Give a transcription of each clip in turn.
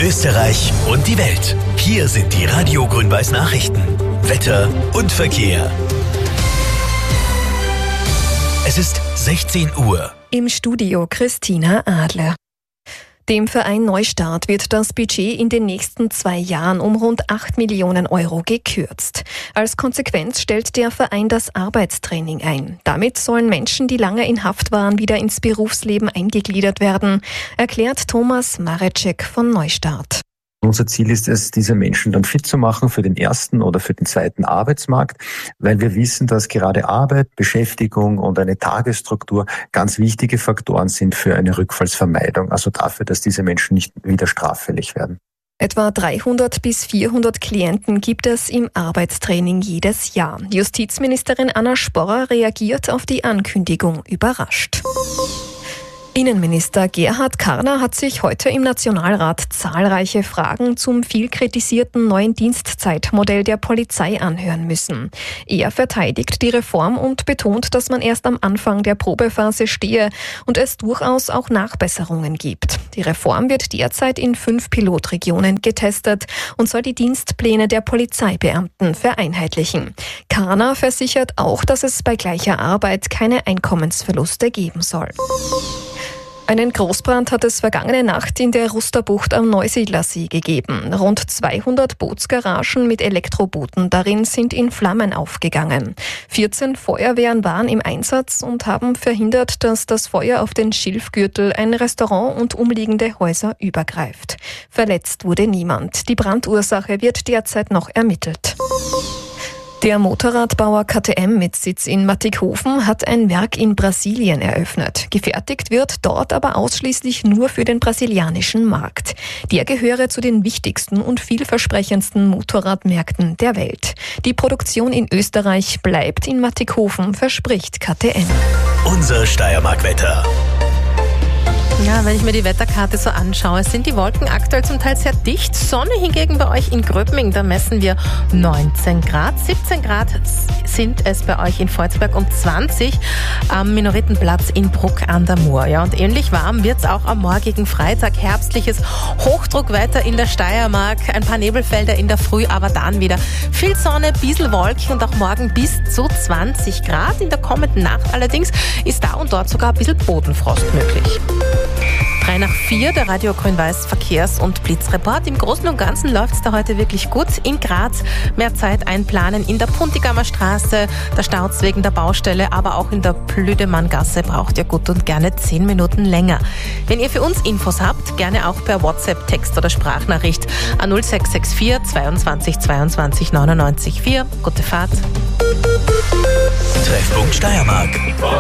Österreich und die Welt. Hier sind die Radio Grün-Weiß Nachrichten. Wetter und Verkehr. Es ist 16 Uhr. Im Studio Christina Adler. Dem Verein Neustart wird das Budget in den nächsten 2 Jahren um rund 8 Millionen Euro gekürzt. Als Konsequenz stellt der Verein das Arbeitstraining ein. Damit sollen Menschen, die lange in Haft waren, wieder ins Berufsleben eingegliedert werden, erklärt Thomas Marecek von Neustart. Unser Ziel ist es, diese Menschen dann fit zu machen für den ersten oder für den zweiten Arbeitsmarkt, weil wir wissen, dass gerade Arbeit, Beschäftigung und eine Tagesstruktur ganz wichtige Faktoren sind für eine Rückfallsvermeidung, also dafür, dass diese Menschen nicht wieder straffällig werden. Etwa 300 bis 400 Klienten gibt es im Arbeitstraining jedes Jahr. Justizministerin Anna Sporrer reagiert auf die Ankündigung überrascht. Innenminister Gerhard Karner hat sich heute im Nationalrat zahlreiche Fragen zum viel kritisierten neuen Dienstzeitmodell der Polizei anhören müssen. Er verteidigt die Reform und betont, dass man erst am Anfang der Probephase stehe und es durchaus auch Nachbesserungen gibt. Die Reform wird derzeit in 5 Pilotregionen getestet und soll die Dienstpläne der Polizeibeamten vereinheitlichen. Karner versichert auch, dass es bei gleicher Arbeit keine Einkommensverluste geben soll. Einen Großbrand hat es vergangene Nacht in der Rusterbucht am Neusiedlersee gegeben. Rund 200 Bootsgaragen mit Elektrobooten darin sind in Flammen aufgegangen. 14 Feuerwehren waren im Einsatz und haben verhindert, dass das Feuer auf den Schilfgürtel, ein Restaurant und umliegende Häuser übergreift. Verletzt wurde niemand. Die Brandursache wird derzeit noch ermittelt. Der Motorradbauer KTM mit Sitz in Mattighofen hat ein Werk in Brasilien eröffnet. Gefertigt wird dort aber ausschließlich nur für den brasilianischen Markt. Der gehöre zu den wichtigsten und vielversprechendsten Motorradmärkten der Welt. Die Produktion in Österreich bleibt in Mattighofen, verspricht KTM. Unser Steiermark-Wetter. Ja, wenn ich mir die Wetterkarte so anschaue, sind die Wolken aktuell zum Teil sehr dicht. Sonne hingegen bei euch in Gröbming, da messen wir 19 Grad. 17 Grad sind es bei euch in Volzberg und 20 am Minoritenplatz in Bruck an der Mur. Ja, und ähnlich warm wird es auch am morgigen Freitag. Herbstliches Hochdruckwetter in der Steiermark, ein paar Nebelfelder in der Früh, aber dann wieder viel Sonne, bisschen Wolken und auch morgen bis zu 20 Grad. In der kommenden Nacht allerdings ist da und dort sogar ein bisschen Bodenfrost möglich. 3 nach 4, der Radio Grün-Weiß Verkehrs- und Blitzreport. Im Großen und Ganzen läuft es da heute wirklich gut. In Graz mehr Zeit einplanen in der Puntigammer Straße, da staut es wegen der Baustelle, aber auch in der Plüdemanngasse braucht ihr gut und gerne 10 Minuten länger. Wenn ihr für uns Infos habt, gerne auch per WhatsApp, Text oder Sprachnachricht an 0664 22 22 99 4. Gute Fahrt. Treffpunkt Steiermark.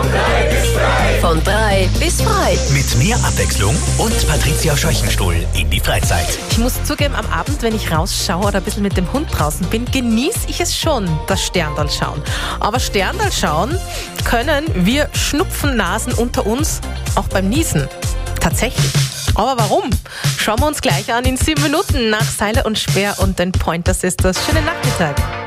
Von 3 bis frei. Mit mehr Abwechslung und Patricia Scheuchenstuhl in die Freizeit. Ich muss zugeben, am Abend, wenn ich rausschaue oder ein bisschen mit dem Hund draußen bin, genieße ich es schon, das Sterndal schauen. Aber Sterndal schauen können wir Schnupfennasen unter uns auch beim Niesen. Tatsächlich. Aber warum? Schauen wir uns gleich an in 7 Minuten nach Seiler und Speer und den Pointer Sisters. Schönen Nachmittag.